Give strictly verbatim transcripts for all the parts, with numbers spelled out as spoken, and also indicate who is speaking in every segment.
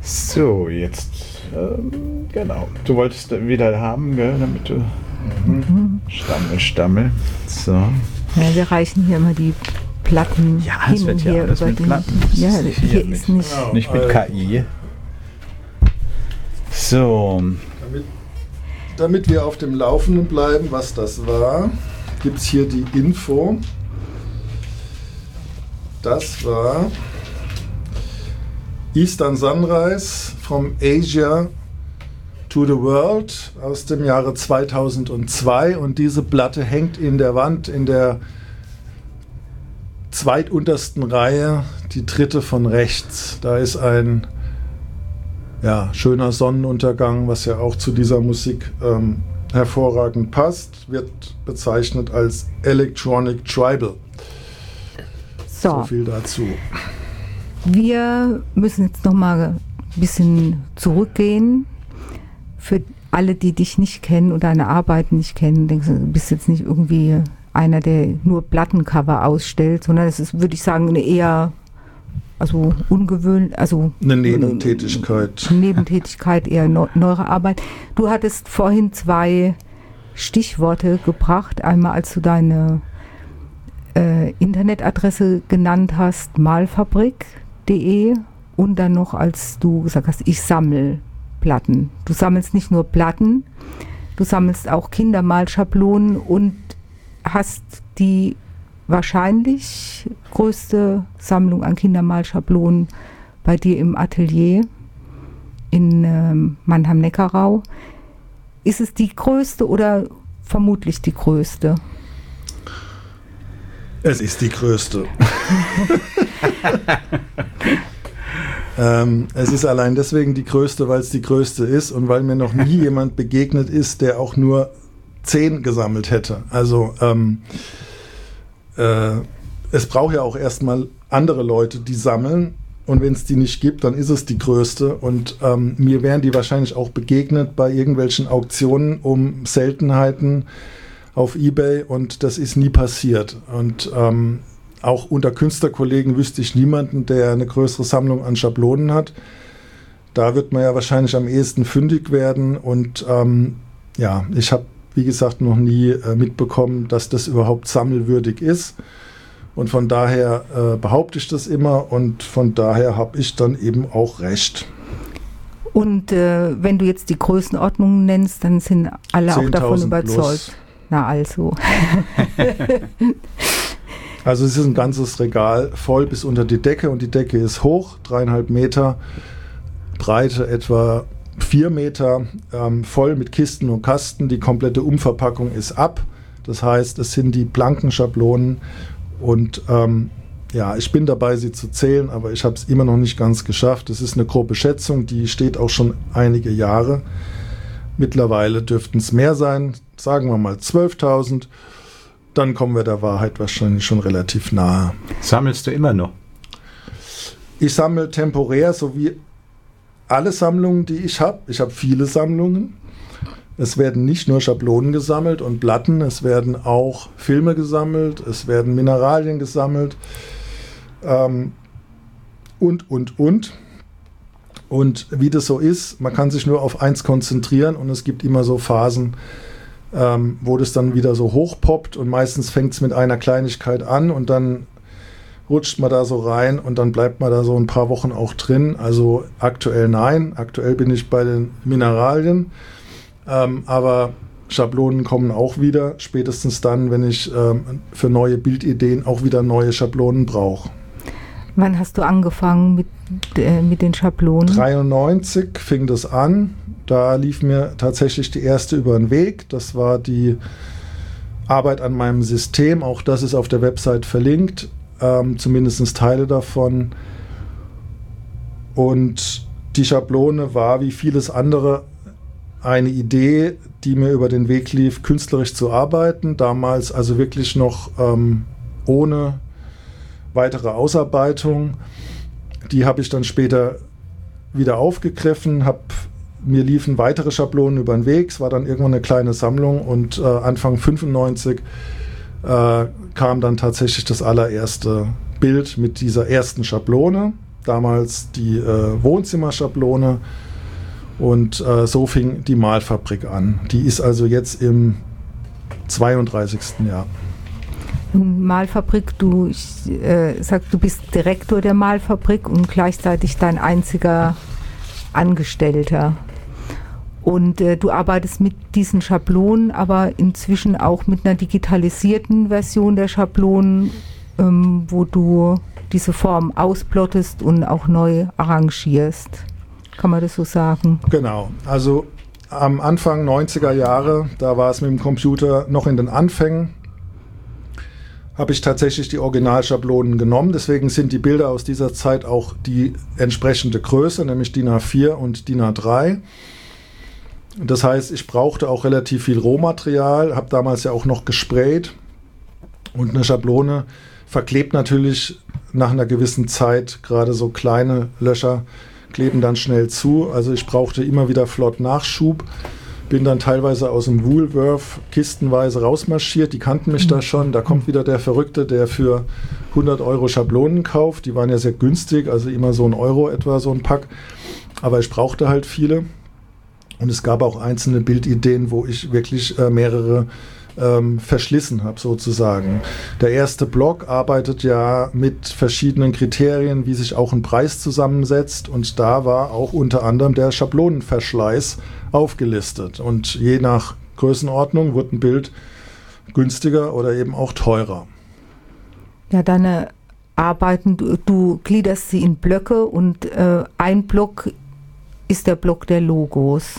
Speaker 1: So, jetzt, ähm, genau. Du wolltest wieder haben, gell, damit du mhm. Stammel, Stammel. So.
Speaker 2: Ja, wir reichen hier immer die Platten
Speaker 1: ja,
Speaker 2: hin
Speaker 1: es wird
Speaker 2: und
Speaker 1: ja
Speaker 2: her
Speaker 1: alles
Speaker 2: über
Speaker 1: mit
Speaker 2: den.
Speaker 1: Platten.
Speaker 2: Ja,
Speaker 1: hier,
Speaker 2: hier
Speaker 1: mit,
Speaker 2: ist nicht,
Speaker 1: genau, nicht mit K I. So.
Speaker 3: Damit, damit wir auf dem Laufenden bleiben, was das war, gibt es hier die Info. Das war Eastern Sunrise from Asia to the World aus dem Jahre zweitausendzwei, und diese Platte hängt in der Wand in der zweituntersten Reihe, die dritte von rechts. Da ist ein ja, schöner Sonnenuntergang, was ja auch zu dieser Musik ähm, hervorragend passt, wird bezeichnet als Electronic Tribal.
Speaker 2: so.
Speaker 3: So viel dazu.
Speaker 2: Wir müssen jetzt noch mal ein bisschen zurückgehen. Für alle, die dich nicht kennen oder deine Arbeit nicht kennen, denkst du, du bist jetzt nicht irgendwie einer, der nur Plattencover ausstellt, sondern es ist, würde ich sagen, eine eher also ungewöhnlich, also
Speaker 3: eine Nebentätigkeit.
Speaker 2: Eine Nebentätigkeit, eher neu, neuere Arbeit. Du hattest vorhin zwei Stichworte gebracht. Einmal, als du deine äh, Internetadresse genannt hast, malfabrik punkt de, und dann noch, als du gesagt hast, ich sammle Platten. Du sammelst nicht nur Platten, du sammelst auch Kindermalschablonen und hast die wahrscheinlich größte Sammlung an Kindermalschablonen bei dir im Atelier in ähm, Mannheim-Neckarau. Ist es die größte oder vermutlich die größte?
Speaker 3: Es ist die größte. ähm, es ist allein deswegen die größte, weil es die größte ist und weil mir noch nie jemand begegnet ist, der auch nur zehn gesammelt hätte. Also ähm, äh, es braucht ja auch erstmal andere Leute, die sammeln, und wenn es die nicht gibt, dann ist es die größte, und ähm, mir wären die wahrscheinlich auch begegnet bei irgendwelchen Auktionen um Seltenheiten auf eBay, und das ist nie passiert. Und ähm, auch unter Künstlerkollegen wüsste ich niemanden, der eine größere Sammlung an Schablonen hat. Da wird man ja wahrscheinlich am ehesten fündig werden, und ähm, ja, ich habe, wie gesagt, noch nie äh, mitbekommen, dass das überhaupt sammelwürdig ist. Und von daher äh, behaupte ich das immer, und von daher habe ich dann eben auch recht.
Speaker 2: Und äh, wenn du jetzt die Größenordnung nennst, dann sind alle auch davon überzeugt. Plus. Na also.
Speaker 3: Also es ist ein ganzes Regal voll bis unter die Decke, und die Decke ist hoch, dreieinhalb Meter, Breite etwa vier Meter, ähm, voll mit Kisten und Kasten. Die komplette Umverpackung ist ab. Das heißt, es sind die blanken Schablonen, und ähm, ja, ich bin dabei, sie zu zählen, aber ich habe es immer noch nicht ganz geschafft. Es ist eine grobe Schätzung, die steht auch schon einige Jahre. Mittlerweile dürften es mehr sein, sagen wir mal zwölftausend. Dann kommen wir der Wahrheit wahrscheinlich schon relativ nahe.
Speaker 1: Sammelst du immer noch?
Speaker 3: Ich sammle temporär, so wie alle Sammlungen, die ich habe. Ich habe viele Sammlungen. Es werden nicht nur Schablonen gesammelt und Platten, es werden auch Filme gesammelt, es werden Mineralien gesammelt ähm, und, und, und. Und wie das so ist, man kann sich nur auf eins konzentrieren, und es gibt immer so Phasen, ähm, wo das dann wieder so hochpoppt, und meistens fängt es mit einer Kleinigkeit an, und dann rutscht man da so rein, und dann bleibt man da so ein paar Wochen auch drin. Also aktuell nein, aktuell bin ich bei den Mineralien. Ähm, aber Schablonen kommen auch wieder, spätestens dann, wenn ich ähm, für neue Bildideen auch wieder neue Schablonen brauche.
Speaker 2: Wann hast du angefangen mit, äh, mit den Schablonen?
Speaker 3: dreiundneunzig fing das an. Da lief mir tatsächlich die erste über den Weg. Das war die Arbeit an meinem System. Auch das ist auf der Website verlinkt, ähm, zumindest Teile davon. Und die Schablone war, wie vieles andere, eine Idee, die mir über den Weg lief, künstlerisch zu arbeiten. Damals also wirklich noch ähm, ohne weitere Ausarbeitung. Die habe ich dann später wieder aufgegriffen, habe mir liefen weitere Schablonen über den Weg. Es war dann irgendwann eine kleine Sammlung, und äh, Anfang fünfundneunzig äh, kam dann tatsächlich das allererste Bild mit dieser ersten Schablone. damals die äh, Wohnzimmerschablone und äh, so fing die Malfabrik an. Die ist also jetzt im zweiunddreißigsten Jahr.
Speaker 2: Malfabrik, du ich, äh, sagst, du bist Direktor der Malfabrik und gleichzeitig dein einziger Angestellter. Und äh, du arbeitest mit diesen Schablonen, aber inzwischen auch mit einer digitalisierten Version der Schablonen, ähm, wo du diese Form ausplottest und auch neu arrangierst. Kann man das so sagen?
Speaker 3: Genau. Also am Anfang neunziger Jahre, da war es mit dem Computer noch in den Anfängen, habe ich tatsächlich die Originalschablonen genommen. Deswegen sind die Bilder aus dieser Zeit auch die entsprechende Größe, nämlich D I N A vier und D I N A drei. Das heißt, ich brauchte auch relativ viel Rohmaterial, habe damals ja auch noch gesprayt und eine Schablone verklebt natürlich nach einer gewissen Zeit, gerade so kleine Löcher kleben dann schnell zu. Also ich brauchte immer wieder flott Nachschub. Bin dann teilweise aus dem Woolworth kistenweise rausmarschiert. Die kannten mich da schon. Da kommt wieder der Verrückte, der für hundert Euro Schablonen kauft. Die waren ja sehr günstig, also immer so ein Euro etwa, so ein Pack. Aber ich brauchte halt viele. Und es gab auch einzelne Bildideen, wo ich wirklich äh, mehrere ähm, verschlissen habe sozusagen. Der erste Block arbeitet ja mit verschiedenen Kriterien, wie sich auch ein Preis zusammensetzt. Und da war auch unter anderem der Schablonenverschleiß aufgelistet. Und je nach Größenordnung wird ein Bild günstiger oder eben auch teurer.
Speaker 2: Ja, deine Arbeiten, du, du gliederst sie in Blöcke und äh, ein Block ist der Block der Logos.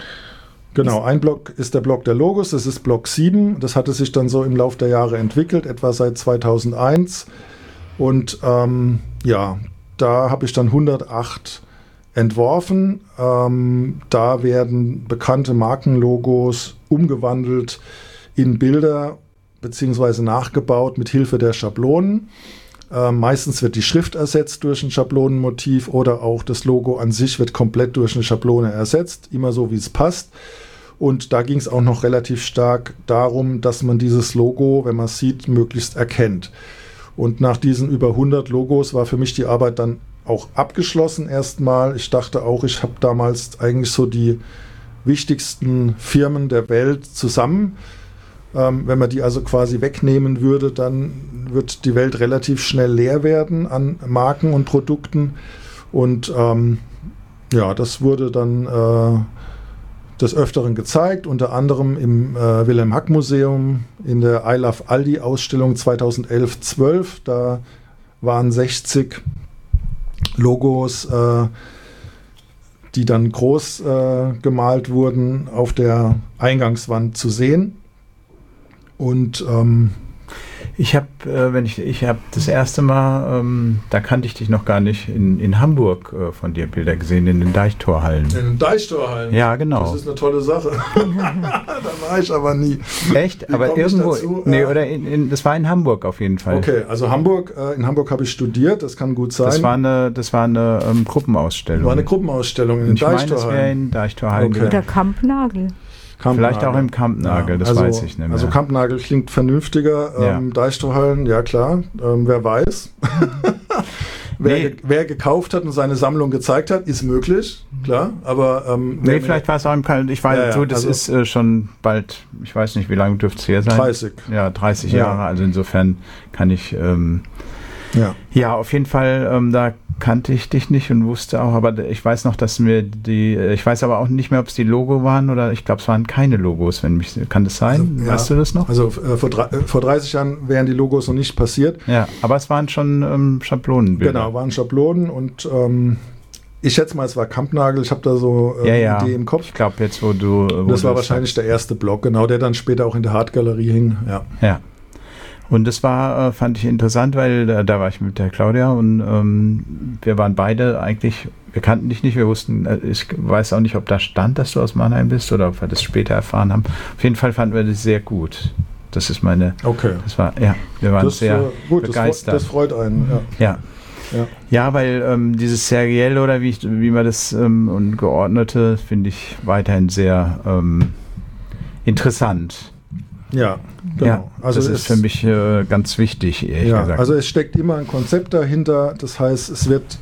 Speaker 3: Genau, ein Block ist der Block der Logos, das ist Block sieben. Das hatte sich dann so im Laufe der Jahre entwickelt, etwa seit zweitausendeins. Und ähm, ja, da habe ich dann hundertacht entworfen. Ähm, da werden bekannte Markenlogos umgewandelt in Bilder beziehungsweise nachgebaut mit Hilfe der Schablonen. Ähm, meistens wird die Schrift ersetzt durch ein Schablonenmotiv oder auch das Logo an sich wird komplett durch eine Schablone ersetzt, immer so wie es passt. Und da ging es auch noch relativ stark darum, dass man dieses Logo, wenn man es sieht, möglichst erkennt. Und nach diesen über hundert Logos war für mich die Arbeit dann auch abgeschlossen erstmal. Ich dachte auch, ich habe damals eigentlich so die wichtigsten Firmen der Welt zusammen. Ähm, wenn man die also quasi wegnehmen würde, dann wird die Welt relativ schnell leer werden an Marken und Produkten. Und ähm, ja, das wurde dann äh, des Öfteren gezeigt, unter anderem im äh, Wilhelm-Hack-Museum in der I Love Aldi-Ausstellung zweitausendelf zwölf. Da waren sechzig Logos, äh, die dann groß äh, gemalt wurden, auf der Eingangswand zu sehen. Und ähm,
Speaker 1: ich habe, äh, wenn ich, ich habe das erste Mal, ähm, da kannte ich dich noch gar nicht, in, in Hamburg äh, von dir Bilder gesehen, in den Deichtorhallen.
Speaker 3: In den Deichtorhallen?
Speaker 1: Ja, genau.
Speaker 3: Das ist eine tolle Sache. Da war ich aber nie.
Speaker 1: Echt?
Speaker 3: Wie
Speaker 1: aber irgendwo, nee,
Speaker 3: ja.
Speaker 1: oder in, in, das war in Hamburg auf jeden Fall.
Speaker 3: Okay, also Hamburg, äh, in Hamburg habe ich studiert, das kann gut sein.
Speaker 1: Das war eine, das war eine ähm, Gruppenausstellung.
Speaker 3: War eine Gruppenausstellung in den
Speaker 1: ich meine,
Speaker 3: Deichtorhallen.
Speaker 1: das wäre in Deichtorhallen.
Speaker 3: Okay.
Speaker 2: Oder Kampnagel.
Speaker 3: Kampnagel.
Speaker 1: Vielleicht auch im Kampnagel,
Speaker 3: ja,
Speaker 1: das
Speaker 3: also,
Speaker 1: weiß ich nicht mehr.
Speaker 3: Also Kampnagel klingt vernünftiger.
Speaker 1: Ja.
Speaker 3: Ähm, Deichtorhallen, ja klar, ähm, wer weiß. wer,
Speaker 1: Nee.
Speaker 3: ge wer gekauft hat und seine Sammlung gezeigt hat, ist möglich, klar. Aber ähm,
Speaker 1: Nee, vielleicht war es auch im Kampnagel. Ich weiß,
Speaker 3: Ja, ja,
Speaker 1: so, das
Speaker 3: also-
Speaker 1: ist äh, schon bald, ich weiß nicht, wie lange dürfte es her sein?
Speaker 3: dreißig.
Speaker 1: Ja, dreißig
Speaker 3: Ja.
Speaker 1: Jahre. Also insofern kann ich, ähm,
Speaker 3: Ja.
Speaker 1: ja, auf jeden Fall, ähm, da kannte ich dich nicht und wusste auch, aber ich weiß noch, dass mir die, ich weiß aber auch nicht mehr, ob es die Logo waren oder ich glaube, es waren keine Logos, wenn mich, kann das sein?
Speaker 3: Also, ja.
Speaker 1: Weißt du das noch?
Speaker 3: Also äh, vor, drei, äh, vor dreißig Jahren wären die Logos noch nicht passiert.
Speaker 1: Ja, aber es waren schon ähm, Schablonenbilder.
Speaker 3: Genau, waren Schablonen und ähm, ich schätze mal, es war Kampnagel. Ich habe da so äh,
Speaker 1: Ja,
Speaker 3: eine
Speaker 1: ja.
Speaker 3: Idee im Kopf.
Speaker 1: Ich glaube jetzt, wo du... Wo
Speaker 3: Das
Speaker 1: du
Speaker 3: war
Speaker 1: es
Speaker 3: wahrscheinlich
Speaker 1: sagst.
Speaker 3: der erste Block, genau, der dann später auch in der Hartgalerie hing. Ja.
Speaker 1: Ja. Und das war, äh, fand ich interessant, weil äh, da war ich mit der Claudia und ähm, wir waren beide eigentlich, wir kannten dich nicht, wir wussten, äh, ich weiß auch nicht, ob da stand, dass du aus Mannheim bist oder ob wir das später erfahren haben. Auf jeden Fall fanden wir das sehr gut. Das ist meine,
Speaker 3: Okay.
Speaker 1: das war, ja, wir waren
Speaker 3: Das,
Speaker 1: sehr
Speaker 3: äh, gut, das,
Speaker 1: begeistert.
Speaker 3: fre- das freut einen. Ja.
Speaker 1: ja.
Speaker 3: Ja.
Speaker 1: Ja, weil ähm, dieses serielle oder wie, ich, wie man das ähm, und geordnete finde ich weiterhin sehr ähm, interessant.
Speaker 3: Ja, genau.
Speaker 1: Ja,
Speaker 3: also
Speaker 1: das
Speaker 3: es,
Speaker 1: ist für mich äh, ganz wichtig, ehrlich
Speaker 3: ja,
Speaker 1: gesagt.
Speaker 3: also es steckt immer ein Konzept dahinter. Das heißt, es wird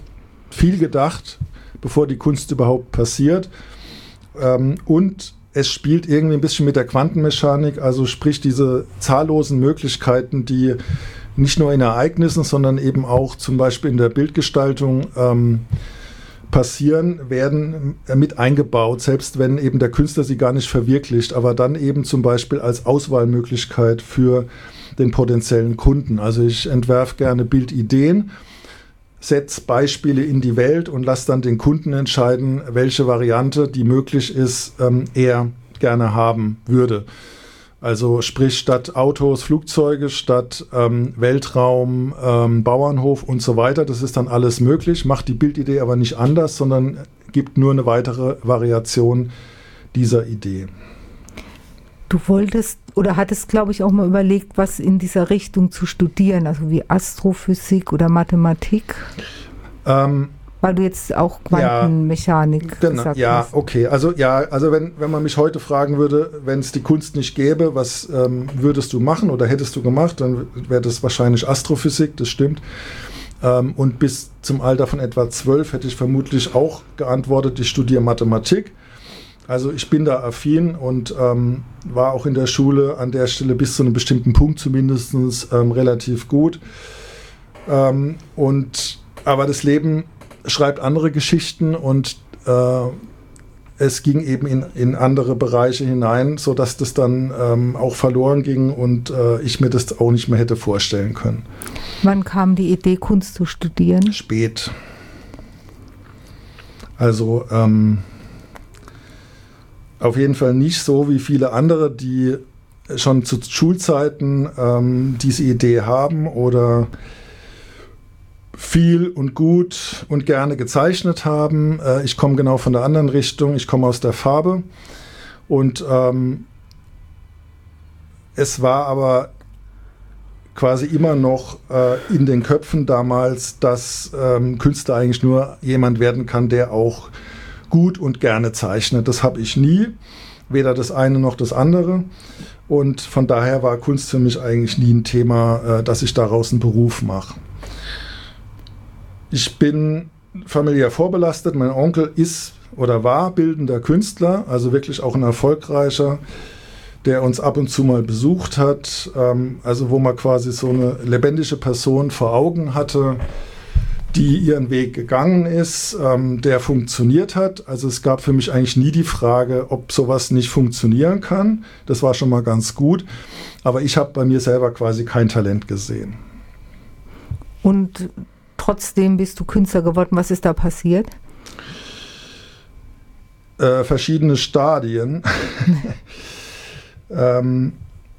Speaker 3: viel gedacht, bevor die Kunst überhaupt passiert. Ähm, und es spielt irgendwie ein bisschen mit der Quantenmechanik, also sprich diese zahllosen Möglichkeiten, die nicht nur in Ereignissen, sondern eben auch zum Beispiel in der Bildgestaltung ähm, passieren, werden mit eingebaut, selbst wenn eben der Künstler sie gar nicht verwirklicht, aber dann eben zum Beispiel als Auswahlmöglichkeit für den potenziellen Kunden. Also ich entwerfe gerne Bildideen, setze Beispiele in die Welt und lasse dann den Kunden entscheiden, welche Variante, die möglich ist, ähm, er gerne haben würde. Also sprich statt Autos, Flugzeuge, statt ähm, Weltraum, ähm, Bauernhof und so weiter. Das ist dann alles möglich, macht die Bildidee aber nicht anders, sondern gibt nur eine weitere Variation dieser Idee.
Speaker 2: Du wolltest oder hattest, glaube ich, auch mal überlegt, was in dieser Richtung zu studieren, also wie Astrophysik oder Mathematik,
Speaker 3: ähm,
Speaker 2: weil du jetzt auch Quantenmechanik
Speaker 3: ja, genau,
Speaker 2: gesagt
Speaker 3: ja,
Speaker 2: hast.
Speaker 3: Ja, okay. Also ja, also wenn, wenn man mich heute fragen würde, wenn es die Kunst nicht gäbe, was ähm, würdest du machen oder hättest du gemacht, dann wäre das wahrscheinlich Astrophysik, das stimmt. Ähm, und bis zum Alter von etwa zwölf hätte ich vermutlich auch geantwortet, ich studiere Mathematik. Also ich bin da affin und ähm, war auch in der Schule an der Stelle bis zu einem bestimmten Punkt zumindest ähm, relativ gut. Ähm, und, aber das Leben schreibt andere Geschichten und äh, es ging eben in, in andere Bereiche hinein, sodass das dann ähm, auch verloren ging und äh, ich mir das auch nicht mehr hätte vorstellen können.
Speaker 2: Wann kam die Idee, Kunst zu studieren?
Speaker 3: Spät. Also ähm, auf jeden Fall nicht so wie viele andere, die schon zu Schulzeiten ähm, diese Idee haben oder viel und gut und gerne gezeichnet haben. Äh, ich komme genau von der anderen Richtung. Ich komme aus der Farbe. Und ähm, es war aber quasi immer noch äh, in den Köpfen damals, dass ähm, Künstler eigentlich nur jemand werden kann, der auch gut und gerne zeichnet. Das habe ich nie, weder das eine noch das andere. Und von daher war Kunst für mich eigentlich nie ein Thema, äh, dass ich daraus einen Beruf mache. Ich bin familiär vorbelastet. Mein Onkel ist oder war bildender Künstler, also wirklich auch ein erfolgreicher, der uns ab und zu mal besucht hat. Ähm, also wo man quasi so eine lebendige Person vor Augen hatte, die ihren Weg gegangen ist, ähm, der funktioniert hat. Also es gab für mich eigentlich nie die Frage, ob sowas nicht funktionieren kann. Das war schon mal ganz gut. Aber ich habe bei mir selber quasi kein Talent gesehen.
Speaker 2: Und trotzdem bist du Künstler geworden. Was ist da passiert?
Speaker 3: Äh, verschiedene Stadien. ähm,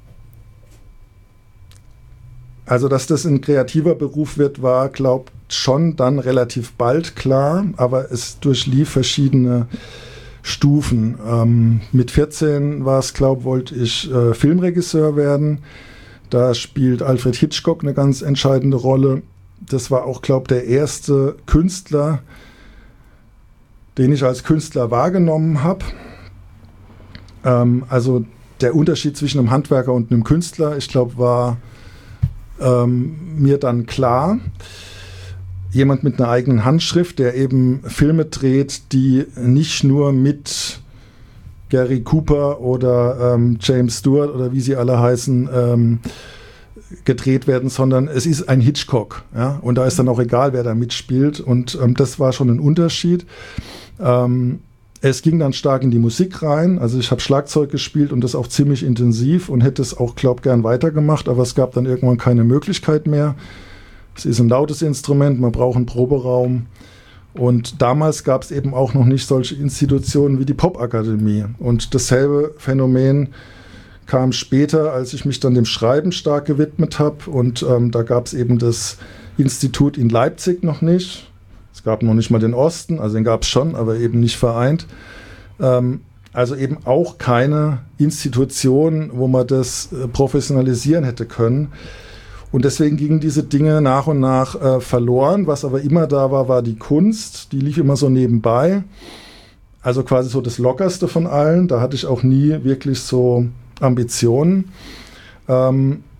Speaker 3: also, dass das ein kreativer Beruf wird, war, glaubt schon dann relativ bald klar, aber es durchlief verschiedene Stufen. Ähm, mit vierzehn war es, glaube ich, wollte ich äh, Filmregisseur werden. Da spielt Alfred Hitchcock eine ganz entscheidende Rolle. Das war auch, glaube ich, der erste Künstler, den ich als Künstler wahrgenommen habe. Ähm, also der Unterschied zwischen einem Handwerker und einem Künstler, ich glaube, war ähm, mir dann klar. Jemand mit einer eigenen Handschrift, der eben Filme dreht, die nicht nur mit Gary Cooper oder ähm, James Stewart oder wie sie alle heißen, ähm, gedreht werden, sondern es ist ein Hitchcock. Ja? Und da ist dann auch egal, wer da mitspielt. Und ähm, das war schon ein Unterschied. Ähm, es ging dann stark in die Musik rein. Also ich habe Schlagzeug gespielt und das auch ziemlich intensiv und hätte es auch, glaube ich, gern weitergemacht, aber es gab dann irgendwann keine Möglichkeit mehr. Es ist ein lautes Instrument, man braucht einen Proberaum. Und damals gab es eben auch noch nicht solche Institutionen wie die Popakademie. Und dasselbe Phänomen kam später, als ich mich dann dem Schreiben stark gewidmet habe. Und ähm, da gab es eben das Institut in Leipzig noch nicht. Es gab noch nicht mal den Osten, also den gab es schon, aber eben nicht vereint. Ähm, also eben auch keine Institution, wo man das äh, professionalisieren hätte können. Und deswegen gingen diese Dinge nach und nach äh, verloren. Was aber immer da war, war die Kunst. Die lief immer so nebenbei. Also quasi so das Lockerste von allen. Da hatte ich auch nie wirklich so Ambitionen. Ähm,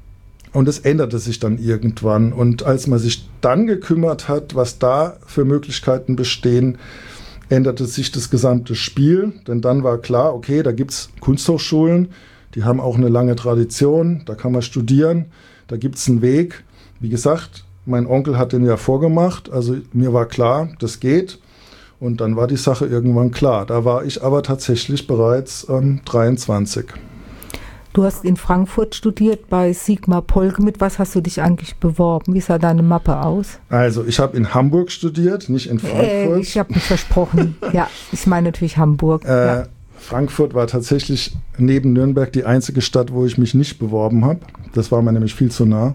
Speaker 3: und es änderte sich dann irgendwann. Und als man sich dann gekümmert hat, was da für Möglichkeiten bestehen, änderte sich das gesamte Spiel. Denn dann war klar, okay, da gibt es Kunsthochschulen, die haben auch eine lange Tradition, da kann man studieren, da gibt es einen Weg. Wie gesagt, mein Onkel hat den ja vorgemacht, also mir war klar, das geht. Und dann war die Sache irgendwann klar. Da war ich aber tatsächlich bereits ähm, dreiundzwanzig.
Speaker 2: Du hast in Frankfurt studiert bei Sigmar Polke. Mit was hast du dich eigentlich beworben? Wie sah deine Mappe aus?
Speaker 3: Also ich habe in Hamburg studiert, nicht in Frankfurt.
Speaker 2: Äh, ich habe mich versprochen. Ja, ich meine natürlich Hamburg.
Speaker 3: Äh,
Speaker 2: ja.
Speaker 3: Frankfurt war tatsächlich neben Nürnberg die einzige Stadt, wo ich mich nicht beworben habe. Das war mir nämlich viel zu nah.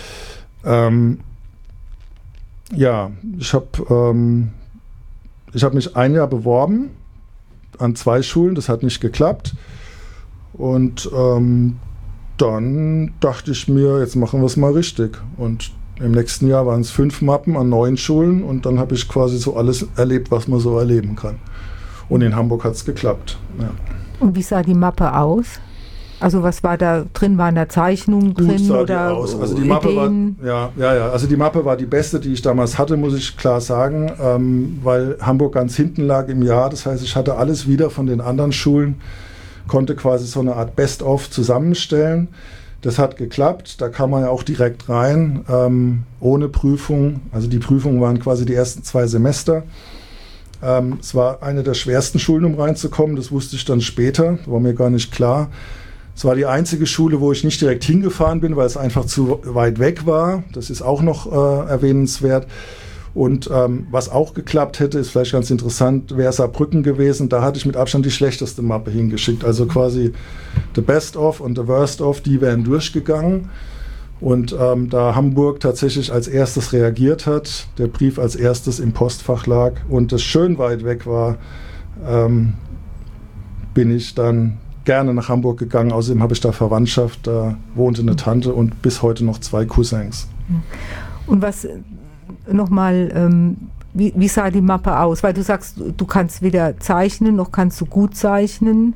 Speaker 3: Ähm, ja, ich habe ähm, ich hab mich ein Jahr beworben an zwei Schulen. Das hat nicht geklappt. Und ähm, dann dachte ich mir, jetzt machen wir es mal richtig. Und im nächsten Jahr waren es fünf Mappen an neun Schulen und dann habe ich quasi so alles erlebt, was man so erleben kann. Und in Hamburg hat es geklappt. Ja.
Speaker 2: Und wie sah die Mappe aus? Also was war da drin? Waren da Zeichnungen
Speaker 3: Gut
Speaker 2: drin
Speaker 3: sah
Speaker 2: oder
Speaker 3: die aus. Also die Mappe war,
Speaker 2: Ideen?
Speaker 3: ja, ja, ja. Also die Mappe war die beste, die ich damals hatte, muss ich klar sagen, ähm, weil Hamburg ganz hinten lag im Jahr. Das heißt, ich hatte alles wieder von den anderen Schulen, konnte quasi so eine Art Best-of zusammenstellen. Das hat geklappt, da kam man ja auch direkt rein, ähm, ohne Prüfung. Also die Prüfungen waren quasi die ersten zwei Semester. Ähm, es war eine der schwersten Schulen, um reinzukommen, das wusste ich dann später, war mir gar nicht klar. Es war die einzige Schule, wo ich nicht direkt hingefahren bin, weil es einfach zu weit weg war. Das ist auch noch äh, erwähnenswert. Und ähm, was auch geklappt hätte, ist vielleicht ganz interessant, wäre Saarbrücken gewesen. Da hatte ich mit Abstand die schlechteste Mappe hingeschickt. Also quasi the best of und the worst of, die wären durchgegangen. Und ähm, da Hamburg tatsächlich als erstes reagiert hat, der Brief als erstes im Postfach lag und das schön weit weg war, ähm, bin ich dann gerne nach Hamburg gegangen. Außerdem habe ich da Verwandtschaft, da wohnte eine Tante und bis heute noch zwei Cousins.
Speaker 2: Und was nochmal, ähm, wie, wie sah die Mappe aus? Weil du sagst, du kannst weder zeichnen, noch kannst du gut zeichnen.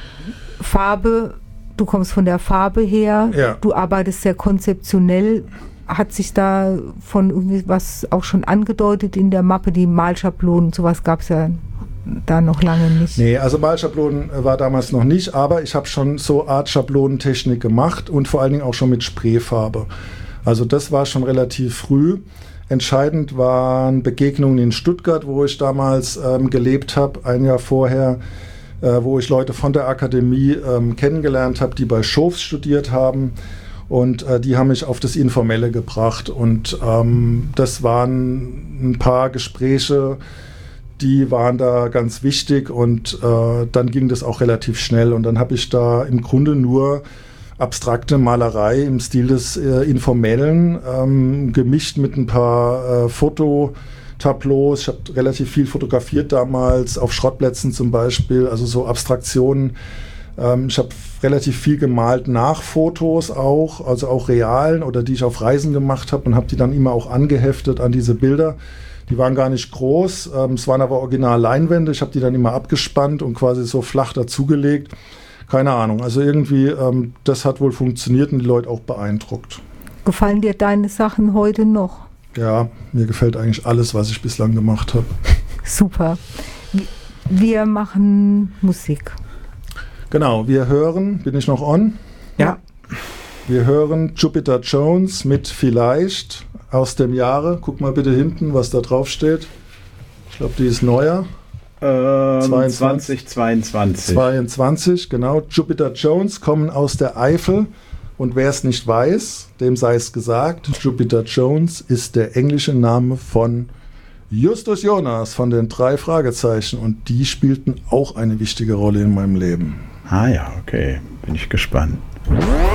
Speaker 2: Farbe, du kommst von der Farbe her,
Speaker 3: ja.
Speaker 2: Du arbeitest sehr konzeptionell. Hat sich da von irgendwie was auch schon angedeutet in der Mappe, die Malschablonen, sowas gab es ja da noch lange nicht.
Speaker 3: Nee, also Malschablonen war damals noch nicht, aber ich habe schon so Art Schablonentechnik gemacht und vor allen Dingen auch schon mit Sprayfarbe. Also das war schon relativ früh. Entscheidend waren Begegnungen in Stuttgart, wo ich damals ähm, gelebt habe, ein Jahr vorher, äh, wo ich Leute von der Akademie ähm, kennengelernt habe, die bei Schoofs studiert haben. Und äh, die haben mich auf das Informelle gebracht. Und ähm, das waren ein paar Gespräche, die waren da ganz wichtig. Und äh, dann ging das auch relativ schnell. Und dann habe ich da im Grunde nur abstrakte Malerei im Stil des äh, Informellen, ähm, gemischt mit ein paar äh, Fototableaus. Ich habe relativ viel fotografiert damals, auf Schrottplätzen zum Beispiel, also so Abstraktionen. Ähm, ich habe relativ viel gemalt nach Fotos auch, also auch realen oder die ich auf Reisen gemacht habe und habe die dann immer auch angeheftet an diese Bilder. Die waren gar nicht groß, ähm, es waren aber original Leinwände. Ich habe die dann immer abgespannt und quasi so flach dazugelegt. Keine Ahnung, also irgendwie, ähm, das hat wohl funktioniert und die Leute auch beeindruckt.
Speaker 2: Gefallen dir deine Sachen heute noch?
Speaker 3: Ja, mir gefällt eigentlich alles, was ich bislang gemacht habe.
Speaker 2: Super. Wir machen Musik.
Speaker 3: Genau, wir hören, bin ich noch on?
Speaker 1: Ja.
Speaker 3: Wir hören Jupiter Jones mit Vielleicht aus dem Jahre. Guck mal bitte hinten, was da drauf steht. Ich glaube, die ist neuer.
Speaker 1: Ähm, zwanzig zweiundzwanzig.
Speaker 3: zweiundzwanzig, genau. Jupiter Jones kommen aus der Eifel. Und wer es nicht weiß, dem sei es gesagt, Jupiter Jones ist der englische Name von Justus Jonas von den drei Fragezeichen. Und die spielten auch eine wichtige Rolle in meinem Leben.
Speaker 1: Ah ja, okay. Bin ich gespannt.